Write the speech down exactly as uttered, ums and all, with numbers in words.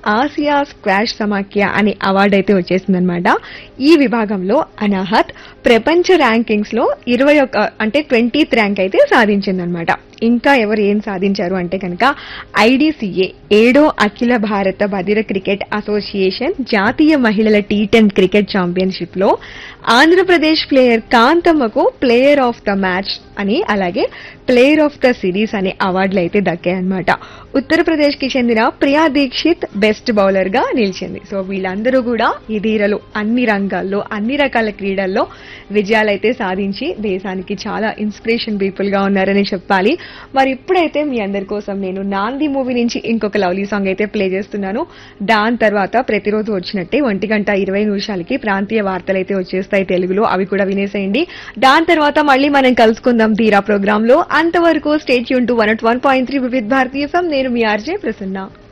Asia squash సమాఖ్య అనే award అయితే వచ్చేసిందనమాట. ఈ విభాగంలో అనాహత్ ప్రపంచ ర్యాంకింగ్స్ లో ఇరవై ఒక అంటే ట్వంటీత్ ర్యాంక్ అయితే సాధించిందనమాట. ఇంకా ఎవరు ఏం సాధించారు అంటే కనుక ఐడీసీఏ ఏడో అఖిల భారత బదిర క్రికెట్ అసోసియేషన్ జాతీయ మహిళల టీ టెన్ క్రికెట్ ఛాంపియన్షిప్ లో Andhra Pradesh player కాంతమ్మకు player of the match అని, అలాగే ప్లేయర్ ఆఫ్ ద సిరీస్ అనే అవార్డులు అయితే దక్కాయన్నమాట. ఉత్తరప్రదేశ్ కి చెందిన ప్రియా దీక్షిత్ బెస్ట్ బౌలర్ గా నిలిచింది. సో వీళ్ళందరూ కూడా ఈ ధీరలు అన్ని రంగాల్లో అన్ని రకాల క్రీడల్లో విజయాలైతే సాధించి దేశానికి చాలా ఇన్స్పిరేషన్ పీపుల్ గా ఉన్నారని చెప్పాలి. మరి ఇప్పుడైతే మీ అందరి కోసం నేను నాంది మూవీ నుంచి ఇంకొక లవ్లీ సాంగ్ అయితే ప్లే చేస్తున్నాను. దాని తర్వాత ప్రతిరోజు వచ్చినట్టే ఒంటి గంట ఇరవై నిమిషాలకి ప్రాంతీయ వార్తలు అయితే వచ్చేస్తాయి తెలుగులో, అవి కూడా వినేసేయండి. దాని తర్వాత మళ్ళీ మనం కలుసుకుందాం ధీరా ప్రోగ్రామ్ లో. అంతవరకు stay tune to one not one point three వివిధ భారతీయ ఎఫ్ఎం. నేను మీ ఆర్జే ప్రసన్న.